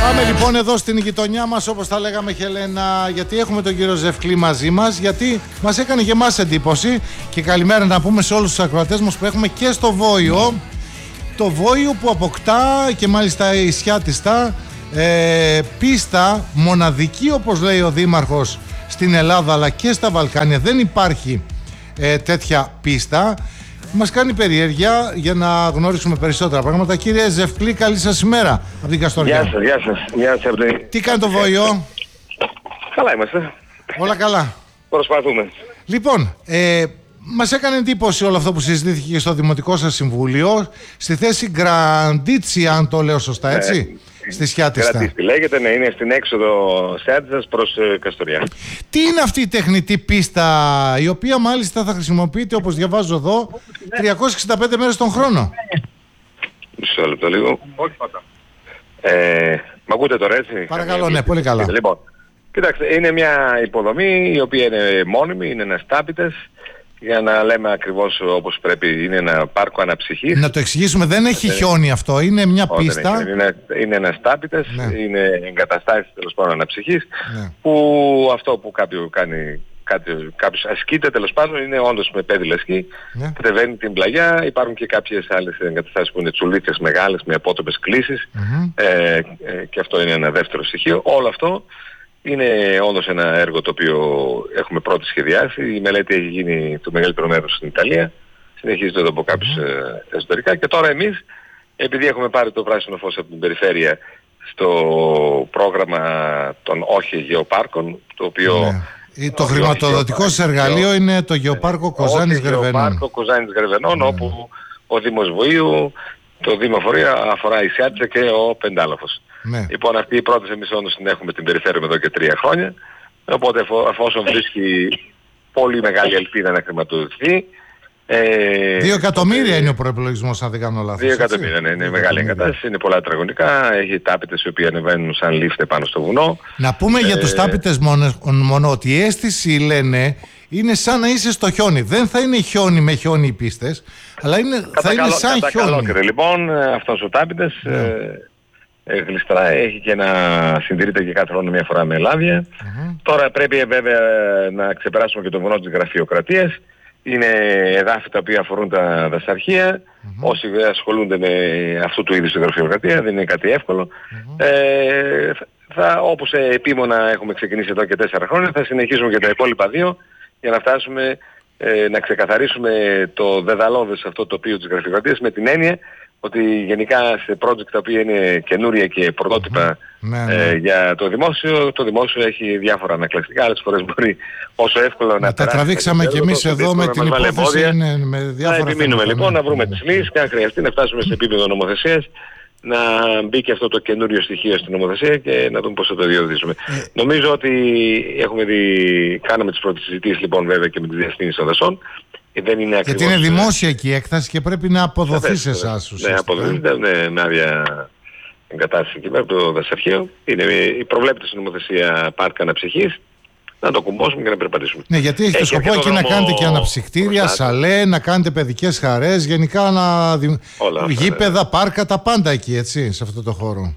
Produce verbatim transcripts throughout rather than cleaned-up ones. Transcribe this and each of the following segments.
Πάμε λοιπόν εδώ στην γειτονιά μας, όπως τα λέγαμε, Χελένα, γιατί έχουμε τον κύριο Ζευκλή μαζί μας, γιατί μας έκανε και εμάς εντύπωση. Και καλημέρα να πούμε σε όλους τους ακροατές μας που έχουμε και στο Βόιο. Το Βόιο που αποκτά και μάλιστα ισιάτιστα ε, πίστα μοναδική, όπως λέει ο Δήμαρχος, στην Ελλάδα αλλά και στα Βαλκάνια. Δεν υπάρχει ε, τέτοια πίστα. Μας κάνει περιέργεια για να γνωρίσουμε περισσότερα πράγματα. Κύριε Ζευκλή, καλή σας ημέρα από την Καστοριά. Γεια σας, γεια σας. Γεια σας. Τι κάνει το Βόιο? Καλά είμαστε. Όλα καλά. Προσπαθούμε. Λοιπόν, ε, μας έκανε εντύπωση όλο αυτό που συζητήθηκε στο Δημοτικό σας Συμβούλιο, στη θέση Γκραντίτσι, αν το λέω σωστά, έτσι, ε, στη Σιάτιστα. Γκραντίτσι λέγεται, ναι, είναι στην έξοδο Σιάτιστας προς ε, Καστοριά. Τι είναι αυτή η τεχνητή πίστα, η οποία μάλιστα θα χρησιμοποιείται, όπως διαβάζω εδώ, τριακόσιες εξήντα πέντε μέρες τον χρόνο? Μισό λεπτό λίγο. Ε, μ' ακούτε τώρα, έτσι? Παρακαλώ, ναι, πολύ καλά. Λοιπόν, κοιτάξτε, είναι μια υποδομή η οποία είναι μόνιμη, είναι ένας τάπητες. Για να λέμε ακριβώς όπως πρέπει, είναι ένα πάρκο αναψυχής. Να το εξηγήσουμε, δεν έχει χιόνι αυτό, είναι μια Όχι, πίστα. Είναι, είναι, είναι ένας τάπητες, ναι. Είναι εγκαταστάσεις τέλος πάντων αναψυχής, ναι. Που αυτό που κάποιο κάνει, κάποιο, κάποιος ασκείται τέλος πάντων είναι όντως με πέδιλα σκι, ναι. Κατεβαίνει την πλαγιά, υπάρχουν και κάποιες άλλες εγκαταστάσεις που είναι τσουλίτσες μεγάλες με απότομες κλίσεις, mm-hmm. ε, ε, και αυτό είναι ένα δεύτερο στοιχείο. Όλο αυτό είναι όντως ένα έργο το οποίο έχουμε πρώτη σχεδιάσει. Η μελέτη έχει γίνει το μεγαλύτερο μέρος στην Ιταλία. Συνεχίζεται εδώ από κάποιους mm. εσωτερικά. Και τώρα εμείς, επειδή έχουμε πάρει το πράσινο φως από την περιφέρεια στο πρόγραμμα των όχι γεωπάρκων, το οποίο... Ναι. Το χρηματοδοτικό σας εργαλείο είναι το γεωπάρκο Κοζάνης Γρεβενών. Το γεωπάρκο Κοζάνης Γρεβενών, mm. όπου ο Δήμος Βοήου, το Δήμο Φορεία αφορά η Σιάτιστα και ο Πεντάλαφος. Ναι. Λοιπόν, αυτή η πρόταση εμείς όντως την έχουμε την περιφέρουμε εδώ και τρία χρόνια. Οπότε εφόσον βρίσκει πολύ μεγάλη ελπίδα να χρηματοδοτηθεί. Ε, Δύο εκατομμύρια ε, είναι ο προϋπολογισμός, αν δεν κάνω λάθος. Δύο εκατομμύρια, ναι, είναι μεγάλη εγκατάσταση, είναι πολλά τετραγωνικά, έχει τάπητες οι οποίοι ανεβαίνουν σαν λίφτε πάνω στο βουνό. Να πούμε ε, για τους τάπητες μόνο, μόνο ότι η αίσθηση, λένε, είναι σαν να είσαι στο χιόνι. Δεν θα είναι χιόνι με χιόνι οι πίστες, αλλά είναι, θα κατά είναι καλό, σαν κατά χιόνι. Καλόκαιρη, λοιπόν, αυτός ο τάπητες ναι. ε, γλιστρά, έχει και να συντηρείται και κάθε χρόνο μια φορά με λάδια. Mm-hmm. Τώρα πρέπει βέβαια να ξεπεράσουμε και το βουνό της γραφειοκρατίας. Είναι εδάφη τα οποία αφορούν τα δασαρχεία. Mm-hmm. Όσοι ασχολούνται με αυτού του είδους τη γραφειοκρατία, δεν είναι κάτι εύκολο. Mm-hmm. Ε, θα, όπως επίμονα έχουμε ξεκινήσει εδώ και τέσσερα χρόνια, θα συνεχίσουμε και τα υπόλοιπα δύο για να φτάσουμε ε, να ξεκαθαρίσουμε το δεδαλώδες αυτό το τοπίο της γραφειοκρατίας, με την έννοια ότι γενικά σε project τα οποία είναι καινούρια και πρωτότυπα mm-hmm. ναι, ναι. Ε, για το δημόσιο, το δημόσιο έχει διάφορα ανακλαστικά, άλλες φορές μπορεί όσο εύκολα να, να τα τραβήξαμε και εμείς εδώ με την υπόθεση, είναι, με διάφορα. Θα επιμείνουμε λοιπόν να βρούμε τις λύσεις και αν χρειαστεί να φτάσουμε σε επίπεδο νομοθεσίας, να μπει και αυτό το καινούριο στοιχείο στην νομοθεσία και να δούμε πώς θα το διοδίσουμε. Ε, Νομίζω ότι έχουμε δει, κάναμε τις πρώτες συζητήσεις λοιπόν βέβαια και με τις διαστήνες των δασών. Δεν είναι γιατί είναι δημόσια εκεί η έκταση και πρέπει να αποδοθεί σε εσάς. Ναι, αποδοθείτε, ναι, με άδεια εγκατάσταση εκεί πέρα από το δασαρχείο. Είναι η προβλέπεται στην νομοθεσία πάρκα αναψυχής. Να το κουμπώσουμε και να περπατήσουμε. Ναι, γιατί έχετε σκοπό εκεί να κάνετε και αναψυχτήρια, σαλέ, να κάνετε παιδικές χαρές, γενικά να δη... γήπεδα, ναι. Πάρκα, τα πάντα εκεί, έτσι, σε αυτό το χώρο.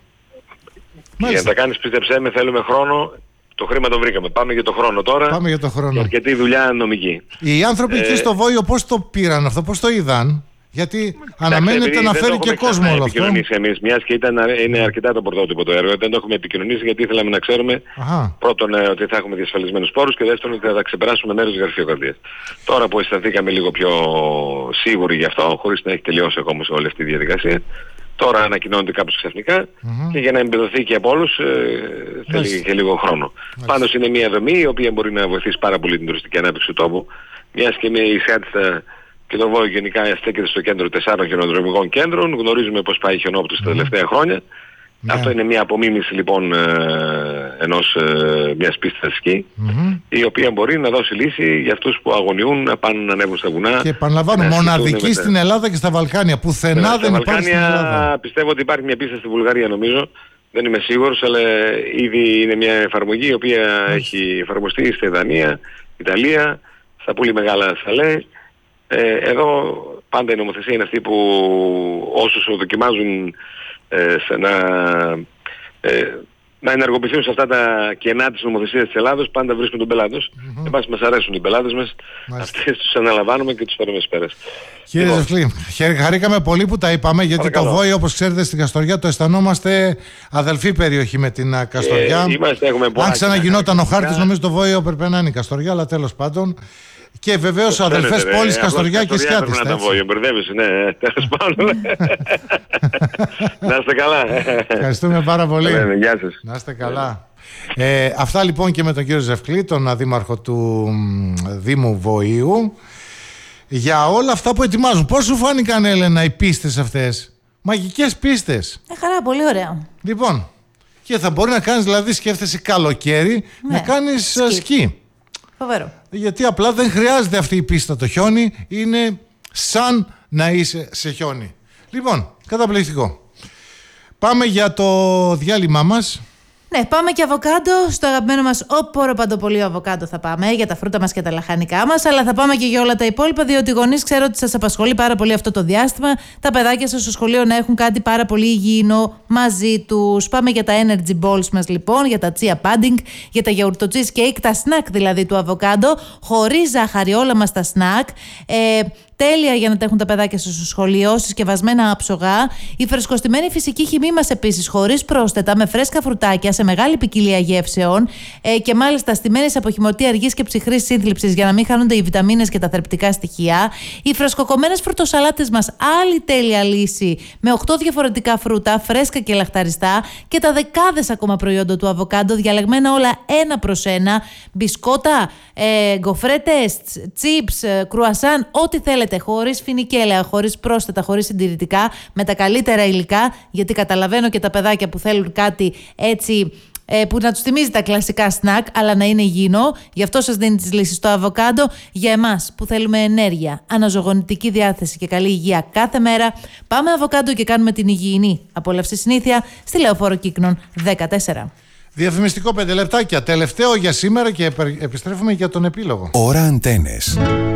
Για να τα κάνεις, πίστεψέ με, θέλουμε χρόνο. Το χρήμα το βρήκαμε. Πάμε για το χρόνο τώρα. Πάμε για το χρόνο. Και αρκετή δουλειά νομική. Οι άνθρωποι ε... εκεί στο Βόιο πώς το πήραν αυτό, πώς το είδαν? Γιατί αναμένεται να φέρει και κόσμο όλο αυτό. Εμείς, μιας και ήταν, είναι αρκετά το πρωτότυπο το έργο, δεν το έχουμε επικοινωνήσει γιατί ήθελαμε να ξέρουμε Αχα. πρώτον ε, ότι θα έχουμε διασφαλισμένους πόρους και δεύτερον ότι θα ξεπεράσουμε μέρος της γραφειοκρατίας. Τώρα που αισθανθήκαμε λίγο πιο σίγουροι γι' αυτό, χωρίς να έχει τελειώσει ακόμα σε όλη αυτή τη διαδικασία, τώρα ανακοινώνεται κάπως ξαφνικά mm-hmm. και για να εμπεδοθεί και από όλους ε, θέλει και λίγο χρόνο. Πάντως είναι μια δομή η οποία μπορεί να βοηθήσει πάρα πολύ την τουριστική ανάπτυξη του τόπου, μιας και μια Σιάτιστα και το Βόιο γενικά στέκεται στο κέντρο τεσσάρων χιονοδρομικών κέντρων. Γνωρίζουμε πώς πάει η χιονόπτωση mm. τα τελευταία χρόνια. Yeah. Αυτό είναι μια απομίμηση λοιπόν ε, ενός, ε, μιας πίστας σκι mm-hmm. η οποία μπορεί να δώσει λύση για αυτούς που αγωνιούν να πάνε να ανέβουν στα βουνά. Και επαναλαμβάνω, μοναδική στην Ελλάδα και στα Βαλκάνια. Πουθενά δεν υπάρχει Βαλκάνια, στην Ελλάδα. Πιστεύω ότι υπάρχει μια πίστα στη Βουλγαρία νομίζω. Δεν είμαι σίγουρος, αλλά ήδη είναι μια εφαρμογή η οποία mm. έχει εφαρμοστεί στη Δανία, Ιταλία, στα πολύ μεγάλα σαλέ. Ε, εδώ πάντα η νομοθεσία είναι αυτή που όσους δοκιμάζουν ε, σε ένα ε, να ενεργοποιηθούν σε αυτά τα κενά της νομοθεσίας της Ελλάδος, πάντα βρίσκουν τον πελάτη τους. Mm-hmm. Εν πάση μας αρέσουν οι πελάτες μας, αυτές τους αναλαμβάνουμε και τους φέρουμε στις πέρας. Κύριε λοιπόν. Ζευκλή, χαρήκαμε πολύ που τα είπαμε, γιατί Παρακαλώ. Το Βόη, όπως ξέρετε, στην Καστοριά το αισθανόμαστε αδελφή περιοχή με την Καστοριά. Ε, είμαστε, έχουμε Αν ξαναγινόταν ο χάρτης, νομίζω το Βόη έπρεπε να είναι η Καστοριά, αλλά τέλος πάντων. Και βεβαίως αδελφές πόλεις Καστοριά και Σκιάτης. Πρέπει να τα Βόη, μπερδεύεσαι, ναι, τέλος πάντων. Να είστε καλά. Ευχαριστούμε πάρα πολύ. Ναι, γεια σας. Να είστε καλά. Ε, αυτά λοιπόν και με τον κύριο Ζευκλή, τον δήμαρχο του Δήμου Βοήου, για όλα αυτά που ετοιμάζουν. Πώς σου φάνηκαν, Έλενα, οι πίστες αυτές? Μαγικές πίστες. Ε, χαρά, πολύ ωραία. Λοιπόν, και θα μπορεί να κάνεις, δηλαδή σκέφτεσαι καλοκαίρι, ναι, να κάνεις σκι. σκι. Φοβερό. Γιατί απλά δεν χρειάζεται αυτή η πίστα το χιόνι, είναι σαν να είσαι σε χιόνι. Λοιπόν, καταπληκτικό. Πάμε για το διάλειμμα μας. Ναι, πάμε και αβοκάντο. Στο αγαπημένο μας όπορο παντοπολείο αβοκάντο θα πάμε, για τα φρούτα μας και τα λαχανικά μας, αλλά θα πάμε και για όλα τα υπόλοιπα, διότι οι γονείς ξέρω ότι σας απασχολεί πάρα πολύ αυτό το διάστημα. Τα παιδάκια σας στο σχολείο να έχουν κάτι πάρα πολύ υγιεινό μαζί τους. Πάμε για τα energy balls μας λοιπόν, για τα chia pudding, για τα γιαουρτο cheesecake, τα snack δηλαδή του αβοκάντο, χωρίς ζάχαρη όλα μας τα snack. Ε, Τέλεια για να τα έχουν τα παιδάκια σας στο σχολείο, συσκευασμένα άψογα. Η φρεσκοστημένη φυσική χυμή μας επίσης, χωρίς πρόσθετα, με φρέσκα φρουτάκια σε μεγάλη ποικιλία γεύσεων ε, και μάλιστα στημένες από χυμωτή αργής και ψυχρής σύνθλιψης για να μην χάνονται οι βιταμίνες και τα θρεπτικά στοιχεία. Οι φρεσκοκομμένες φρουτοσαλάτες μας, άλλη τέλεια λύση, με οκτώ διαφορετικά φρούτα, φρέσκα και λαχταριστά, και τα δεκάδες ακόμα προϊόντα του αβοκάντο, διαλεγμένα όλα ένα προς ένα. Μπισκότα, ε, γκοφρέτες, τσίπς, κρουασάν, ό,τι θέλετε. Χωρίς φινικέλαια, χωρίς πρόσθετα, χωρίς συντηρητικά, με τα καλύτερα υλικά, γιατί καταλαβαίνω και τα παιδάκια που θέλουν κάτι έτσι ε, που να τους θυμίζει τα κλασικά σνακ, αλλά να είναι υγιεινό. Γι' αυτό σας δίνει τις λύσεις το αβοκάντο. Για εμάς που θέλουμε ενέργεια, αναζωογονητική διάθεση και καλή υγεία κάθε μέρα, πάμε αβοκάντο και κάνουμε την υγιεινή απόλαυση συνήθεια στη Λεωφόρο Κύκνων δεκατέσσερα. Διαφημιστικό πέντε λεπτάκια. Τελευταίο για σήμερα και επιστρέφουμε για τον επίλογο. Ώρα Αντένες.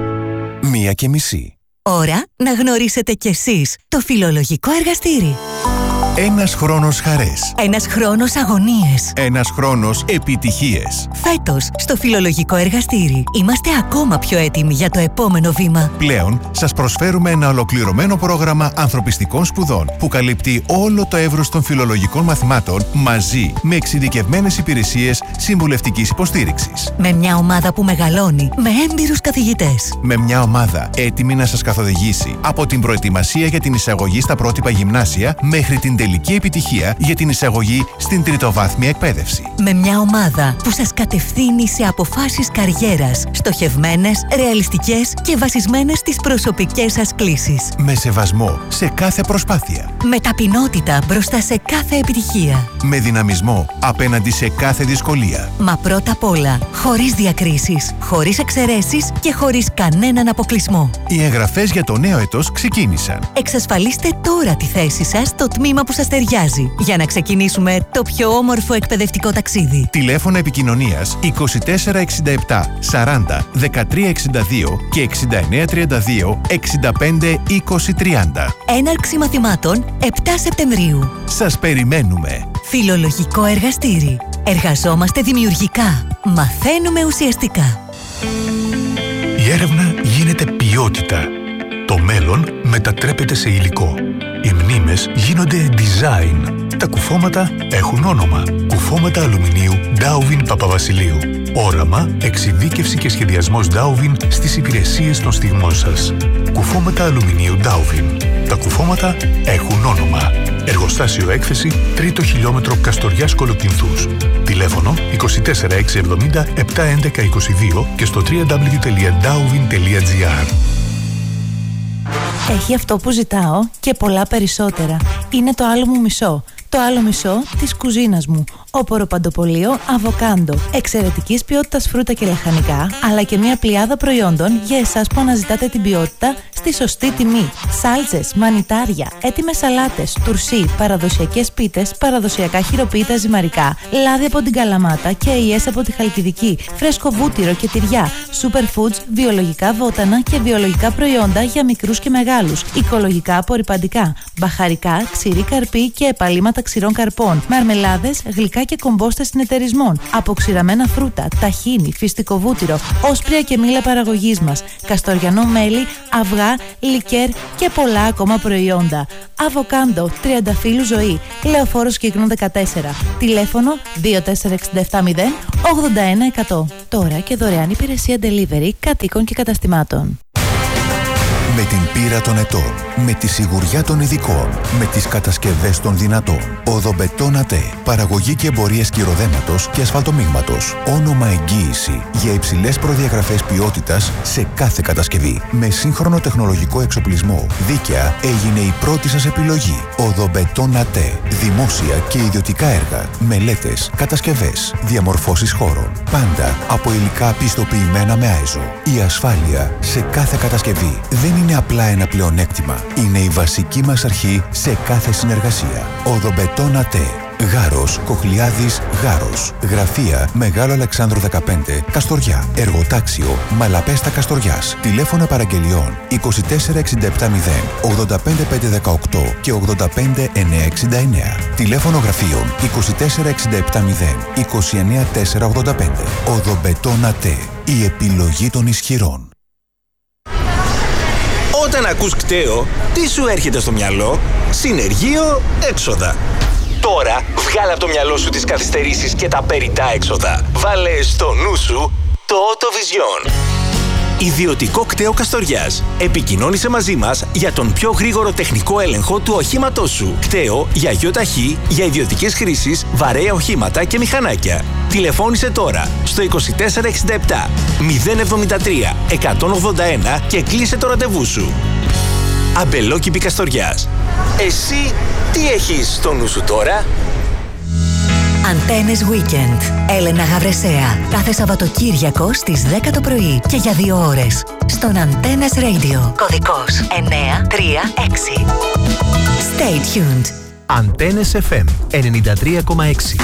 Μία και μισή. Ώρα να γνωρίσετε κι εσείς το φιλολογικό εργαστήρι. Ένας χρόνος χαρές. Ένας χρόνος αγωνίες. Ένας χρόνος επιτυχίες. Φέτος, στο φιλολογικό εργαστήρι, είμαστε ακόμα πιο έτοιμοι για το επόμενο βήμα. Πλέον, σας προσφέρουμε ένα ολοκληρωμένο πρόγραμμα ανθρωπιστικών σπουδών που καλύπτει όλο το εύρος των φιλολογικών μαθημάτων μαζί με εξειδικευμένες υπηρεσίες συμβουλευτικής υποστήριξης. Με μια ομάδα που μεγαλώνει, με έμπειρους καθηγητές. Με μια ομάδα έτοιμη να σας καθοδηγήσει από την προετοιμασία για την εισαγωγή στα πρότυπα γυμνάσια μέχρι την τελική επιτυχία για την εισαγωγή στην τριτοβάθμια εκπαίδευση. Με μια ομάδα που σας κατευθύνει σε αποφάσεις καριέρας, στοχευμένες, ρεαλιστικές και βασισμένες στις προσωπικές σας κλίσεις. Με σεβασμό σε κάθε προσπάθεια. Με ταπεινότητα μπροστά σε κάθε επιτυχία. Με δυναμισμό απέναντι σε κάθε δυσκολία. Μα πρώτα απ' όλα, χωρίς διακρίσεις, χωρίς εξαιρέσεις και χωρίς κανέναν αποκλεισμό. Οι εγγραφές για το νέο έτος ξεκίνησαν. Εξασφαλίστε τώρα τη θέση σας στο τμήμα που σας ταιριάζει, για να ξεκινήσουμε το πιο όμορφο εκπαιδευτικό ταξίδι. Τηλέφωνα επικοινωνίας είκοσι τέσσερα εξήντα επτά σαράντα δεκατρία εξήντα δύο και εξήντα εννέα τριάντα δύο εξήντα πέντε είκοσι τριάντα. Έναρξη μαθημάτων επτά Σεπτεμβρίου. Σας περιμένουμε. Φιλολογικό εργαστήρι. Εργαζόμαστε δημιουργικά. Μαθαίνουμε ουσιαστικά. Η έρευνα γίνεται ποιότητα. Το μέλλον μετατρέπεται σε υλικό. Οι μνήμες γίνονται design. Τα κουφώματα έχουν όνομα. Κουφώματα αλουμινίου Dowvin Παπαβασιλείου. Όραμα, εξειδίκευση και σχεδιασμός Dowvin στις υπηρεσίες των στιγμών σας. Κουφώματα αλουμινίου Dowvin. Τα κουφώματα έχουν όνομα. Εργοστάσιο έκθεση, τρίτο χιλιόμετρο Καστοριάς Κολοκυνθούς. Τηλέφωνο είκοσι τέσσερα εξακόσια εβδομήντα επτακόσια έντεκα είκοσι δύο και στο double-u double-u double-u τελεία dowvin τελεία gr. Έχει αυτό που ζητάω και πολλά περισσότερα. Είναι το άλλο μου μισό. Το άλλο μισό της κουζίνας μου. Όπορο παντοπολείο αβοκάντο. Εξαιρετικής ποιότητας φρούτα και λαχανικά, αλλά και μια πλειάδα προϊόντων για εσάς που αναζητάτε την ποιότητα στη σωστή τιμή. Σάλτσες, μανιτάρια, έτοιμες σαλάτες, τουρσί, παραδοσιακές πίτες, παραδοσιακά χειροποίητα ζυμαρικά, λάδι από την Καλαμάτα και αειές από τη Χαλκιδική, φρέσκο βούτυρο και τυριά, superfoods, βιολογικά βότανα και βιολογικά προϊόντα για μικρούς και μεγάλους, οικολογικά απορρυπαντικά, μπαχαρικά, ξηρή καρπή και επαλήματα ξηρών καρπών, μαρμελάδες, γλυκά και κομπόστα συνεταιρισμών, από ξηραμένα φρούτα, ταχίνι, φυστικό βούτυρο, όσπρια και μήλα παραγωγής μας, καστοριανό μέλι, αυγά, λικέρ και πολλά ακόμα προϊόντα. Αβοκάντο, τριανταφύλου ζωή, Λεωφόρος Κύκνων δεκατέσσερα. Τηλέφωνο δύο τέσσερα έξι επτά μηδέν ογδόντα ένα εκατό. Τώρα και δωρεάν υπηρεσία delivery κατοίκων και καταστημάτων. Με την πείρα των ετών, με τη σιγουριά των ειδικών, με τις κατασκευές των δυνατών. Οδομπετόν ΑΤΕ. Παραγωγή και εμπορία σκυροδέματος και ασφαλτομίγματος. Όνομα εγγύηση για υψηλές προδιαγραφές ποιότητας σε κάθε κατασκευή. Με σύγχρονο τεχνολογικό εξοπλισμό. Δίκαια έγινε η πρώτη σας επιλογή. Οδομπετόν ΑΤΕ. Δημόσια και ιδιωτικά έργα. Μελέτες, κατασκευές, διαμορφώσεις χώρων. Πάντα από υλικά πιστοποιημένα με άιζο. Η ασφάλεια σε κάθε κατασκευή δεν είναι απλά ένα πλεονέκτημα. Είναι η βασική μας αρχή σε κάθε συνεργασία. Οδομπετόν ΑΤΕ. Γάρος, Κοχλιάδης, Γάρος. Γραφεία Μεγάλο Αλεξάνδρου δεκαπέντε, Καστοριά. Εργοτάξιο Μαλαπέστα Καστοριάς. Τηλέφωνα παραγγελιών είκοσι τέσσερα εξήντα επτά μηδέν ογδόντα πέντε πεντακόσια δεκαοκτώ και ογδόντα πέντε εννιακόσια εξήντα εννέα. Τηλέφωνο γραφείων είκοσι τέσσερα εξήντα επτά μηδέν είκοσι εννέα τετρακόσια ογδόντα πέντε. Οδομπετόν ΑΤΕ. Η επιλογή των ισχυρών. Όταν ακούς κταίο, τι σου έρχεται στο μυαλό? Συνεργείο έξοδα. Τώρα βγάλε από το μυαλό σου τις καθυστερήσεις και τα περιττά έξοδα. Βάλε στο νου σου το AutoVision. Ιδιωτικό κταίο Καστοριάς. Επικοινώνησε μαζί μας για τον πιο γρήγορο τεχνικό έλεγχο του οχήματός σου. Κταίο για γιοταχή, για ιδιωτικές χρήσεις, βαρέα οχήματα και μηχανάκια. Τηλεφώνησε τώρα στο είκοσι τέσσερα εξήντα επτά μηδέν εβδομήντα τρία εκατόν ογδόντα ένα και κλείσε το ραντεβού σου. Αμπελόκηπη Καστοριάς. Εσύ τι έχεις στο νου σου τώρα? Αντένες Weekend. Έλενα Γαβρεσέα. Κάθε Σαββατοκύριακο στις δέκα το πρωί και για δύο ώρες. Στον Αντένες Radio. Κωδικός εννιά τρία έξι. Stay tuned. Αντένες εφ εμ ενενήντα τρία κόμμα έξι.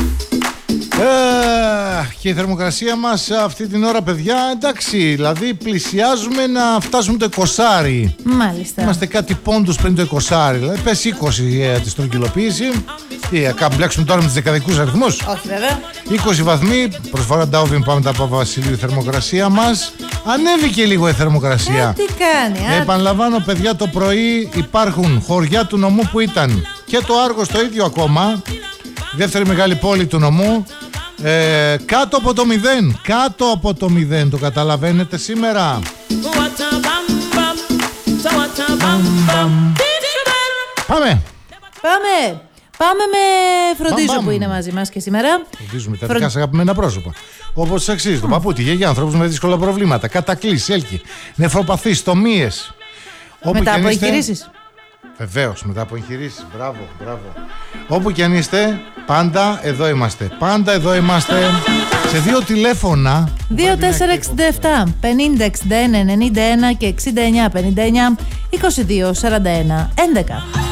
Ε, και η θερμοκρασία μας αυτή την ώρα, παιδιά, εντάξει, δηλαδή πλησιάζουμε να φτάσουμε το εικοσάρι. Μάλιστα. Είμαστε κάτι πόντους πριν το εικοσάρι, δηλαδή πες είκοσι ε, τη στρογγυλοποίηση. Τι, κάπου μπλέξουμε τώρα με τις δεκαδικούς αριθμούς? Όχι βέβαια. είκοσι βαθμοί, προσφορά Ντάουβιν, πάμε τα Παπα Βασιλείου, η θερμοκρασία μας. Ανέβηκε λίγο η θερμοκρασία. Ε, τι κάνει, ε, Επαναλαμβάνω, παιδιά, το πρωί υπάρχουν χωριά του νομού που ήταν και το Άργος το ίδιο ακόμα. Δεύτερη μεγάλη πόλη του νομού. Ε, κάτω από το μηδέν. Κάτω από το μηδέν. Το καταλαβαίνετε σήμερα? Πάμε. Πάμε. Πάμε με Φροντίζω μπαμ, που είναι μαζί μας και σήμερα. Φροντίζουμε τα δικά σας αγαπημένα πρόσωπα. Όπως τους εξής. Mm. Το παππού, τη γιαγιά, ανθρώπους με δύσκολα προβλήματα, κατακλήσεις, έλκη, νεφροπαθείς, τομίες. Μετά από εγχειρήσεις. Βεβαίως, μετά από εγχειρήσεις. Μπράβο, μπράβο. Όπου και αν είστε, πάντα εδώ είμαστε. Πάντα εδώ είμαστε. Σε δύο τηλέφωνα. δύο τέσσερα εξήντα επτά πενήντα εξήντα ένα ενενήντα ένα και εξήντα εννιά πενήντα εννιά είκοσι δύο σαράντα ένα έντεκα.